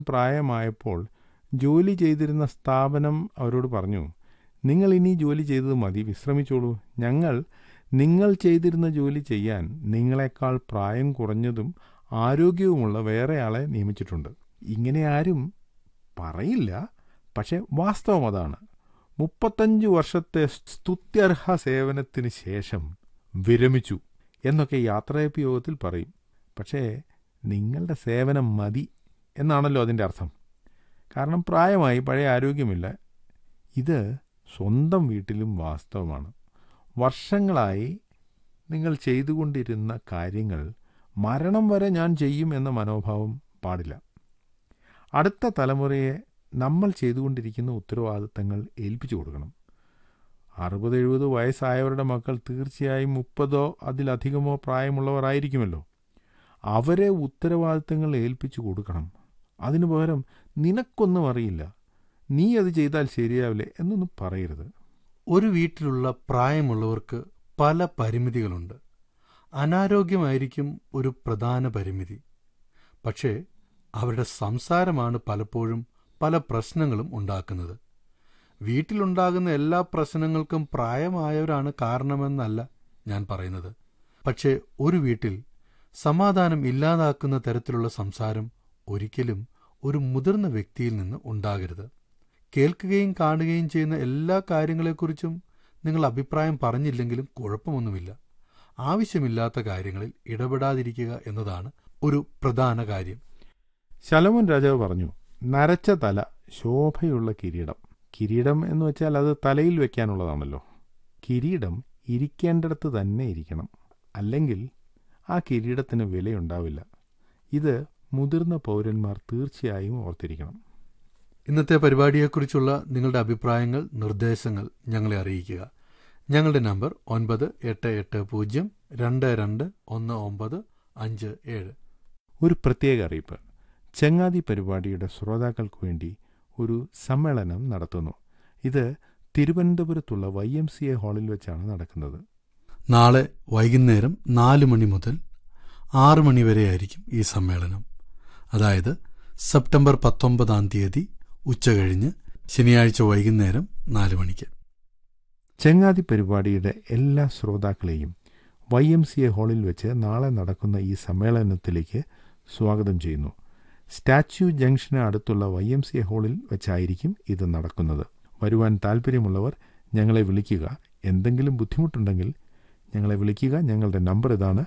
പ്രായമായപ്പോൾ ജോലി ചെയ്തിരുന്ന സ്ഥാപനം അവരോട് പറഞ്ഞു, നിങ്ങൾ ഇനി ജോലി ചെയ്തത് മതി, വിശ്രമിച്ചോളൂ. ഞങ്ങൾ നിങ്ങൾ ചെയ്തിരുന്ന ജോലി ചെയ്യാൻ നിങ്ങളെക്കാൾ പ്രായം കുറഞ്ഞതും ആരോഗ്യവുമുള്ള വേറെ ആളെ നിയമിച്ചിട്ടുണ്ട്. ഇങ്ങനെ ആരും പറയില്ല, പക്ഷെ വാസ്തവം അതാണ്. 35 വർഷത്തെ സ്തുത്യർഹ സേവനത്തിന് ശേഷം വിരമിച്ചു എന്നൊക്കെ യാത്രയപ്പ് യോഗത്തിൽ പറയും. പക്ഷേ നിങ്ങളുടെ സേവനം മതി എന്നാണല്ലോ അതിൻ്റെ അർത്ഥം. കാരണം പ്രായമായി, പഴയ ആരോഗ്യമില്ല. ഇത് സ്വന്തം വീട്ടിലും വാസ്തവമാണ്. വർഷങ്ങളായി നിങ്ങൾ ചെയ്തുകൊണ്ടിരുന്ന കാര്യങ്ങൾ മരണം വരെ ഞാൻ ചെയ്യും എന്ന മനോഭാവം പാടില്ല. അടുത്ത തലമുറയെ നമ്മൾ ചെയ്തുകൊണ്ടിരിക്കുന്ന ഉത്തരവാദിത്തങ്ങൾ ഏൽപ്പിച്ചു കൊടുക്കണം. 60-70 വയസ്സായവരുടെ മക്കൾ തീർച്ചയായും 30 അതിലധികമോ പ്രായമുള്ളവരായിരിക്കുമല്ലോ. അവരെ ഉത്തരവാദിത്തങ്ങൾ ഏൽപ്പിച്ചു കൊടുക്കണം. അതിനു പകരം നിനക്കൊന്നും അറിയില്ല, നീ അത് ചെയ്താൽ ശരിയാവില്ലേ എന്നൊന്നും പറയരുത്. ഒരു വീട്ടിലുള്ള പ്രായമുള്ളവർക്ക് പല പരിമിതികളുണ്ട്. അനാരോഗ്യമായിരിക്കും ഒരു പ്രധാന പരിമിതി. പക്ഷേ അവരുടെ സംസാരമാണ് പലപ്പോഴും പല പ്രശ്നങ്ങളും ഉണ്ടാക്കുന്നത്. വീട്ടിലുണ്ടാകുന്ന എല്ലാ പ്രശ്നങ്ങൾക്കും പ്രായമായവരാണ് കാരണമെന്നല്ല ഞാൻ പറയുന്നത്. പക്ഷേ ഒരു വീട്ടിൽ സമാധാനം ഇല്ലാതാക്കുന്ന തരത്തിലുള്ള സംസാരം ഒരിക്കലും ഒരു മുതിർന്ന വ്യക്തിയിൽ നിന്ന് ഉണ്ടാകരുത്. കേൾക്കുകയും കാണുകയും ചെയ്യുന്ന എല്ലാ കാര്യങ്ങളെക്കുറിച്ചും നിങ്ങൾ അഭിപ്രായം പറഞ്ഞില്ലെങ്കിലും കുഴപ്പമൊന്നുമില്ല. ആവശ്യമില്ലാത്ത കാര്യങ്ങളിൽ ഇടപെടാതിരിക്കുക എന്നതാണ് ഒരു പ്രധാന കാര്യം. ശലോമോൻ രാജാവ് പറഞ്ഞു, നരച്ച തല, ശോഭയുള്ള കിരീടം. കിരീടം എന്ന് വെച്ചാൽ അത് തലയിൽ വെക്കാനുള്ളതാണല്ലോ. കിരീടം ഇരിക്കേണ്ടിടത്ത് തന്നെ ഇരിക്കണം, അല്ലെങ്കിൽ ആ കിരീടത്തിന് വിലയുണ്ടാവില്ല. ഇത് മുതിർന്ന പൗരന്മാർ തീർച്ചയായും ഓർത്തിരിക്കണം. ഇന്നത്തെ പരിപാടിയെക്കുറിച്ചുള്ള നിങ്ങളുടെ അഭിപ്രായങ്ങൾ, നിർദ്ദേശങ്ങൾ ഞങ്ങളെ അറിയിക്കുക. ഞങ്ങളുടെ നമ്പർ 9880221957. ഒരു പ്രത്യേക അറിയിപ്പ്. ചങ്ങാതി പരിപാടിയുടെ ശ്രോതാക്കൾക്ക് വേണ്ടി ഒരു സമ്മേളനം നടത്തുന്നു. ഇത് തിരുവനന്തപുരത്തുള്ള YMCA ഹാളിൽ വെച്ചാണ് നടക്കുന്നത്. നാളെ വൈകുന്നേരം 4 മണി മുതൽ 6 മണി വരെയായിരിക്കും ഈ സമ്മേളനം. അതായത് സെപ്റ്റംബർ 19 ഉച്ചകഴിഞ്ഞ് ശനിയാഴ്ച വൈകുന്നേരം 4 മണിക്ക്. ചങ്ങാതി പരിപാടിയുടെ എല്ലാ ശ്രോതാക്കളെയും YMCA ഹാളിൽ വെച്ച് നാളെ നടക്കുന്ന ഈ സമ്മേളനത്തിലേക്ക് സ്വാഗതം ചെയ്യുന്നു. സ്റ്റാച്യു ജംഗ്ഷന് അടുത്തുള്ള YMCA ഹാളിൽ വെച്ചായിരിക്കും ഇത് നടക്കുന്നത്. വരുവാൻ താൽപ്പര്യമുള്ളവർ ഞങ്ങളെ വിളിക്കുക. എന്തെങ്കിലും ബുദ്ധിമുട്ടുണ്ടെങ്കിൽ ഞങ്ങളെ വിളിക്കുക. ഞങ്ങളുടെ നമ്പർ ഇതാണ്: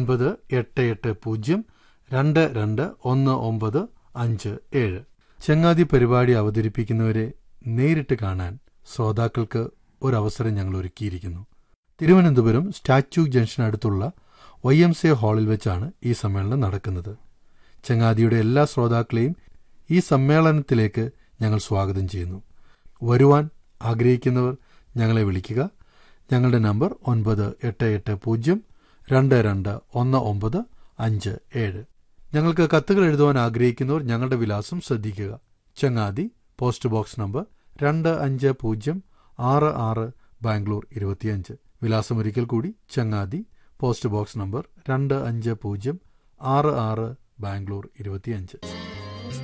9880221957. ചങ്ങാതി പരിപാടി അവതരിപ്പിക്കുന്നവരെ നേരിട്ട് കാണാൻ ശ്രോതാക്കൾക്ക് ഒരവസരം ഞങ്ങൾ ഒരുക്കിയിരിക്കുന്നു. തിരുവനന്തപുരം സ്റ്റാച്യു ജംഗ്ഷനടുത്തുള്ള YMCA ഹാളിൽ വെച്ചാണ് ഈ സമ്മേളനം നടക്കുന്നത്. ചങ്ങാതിയുടെ എല്ലാ ശ്രോതാക്കളെയും ഈ സമ്മേളനത്തിലേക്ക് ഞങ്ങൾ സ്വാഗതം ചെയ്യുന്നു. വരുവാൻ ആഗ്രഹിക്കുന്നവർ ഞങ്ങളെ വിളിക്കുക. ഞങ്ങളുടെ നമ്പർ 9880221957. ഞങ്ങൾക്ക് കത്തുകൾ എഴുതുവാൻ ആഗ്രഹിക്കുന്നവർ ഞങ്ങളുടെ വിലാസം ശ്രദ്ധിക്കുക. ചങ്ങാതി, പോസ്റ്റ് ബോക്സ് നമ്പർ 250066, ബാംഗ്ലൂർ 25. വിലാസം ഒരിക്കൽ കൂടി: ചങ്ങാതി, പോസ്റ്റ് ബോക്സ് നമ്പർ 250066, ബാംഗ്ലൂർ 25.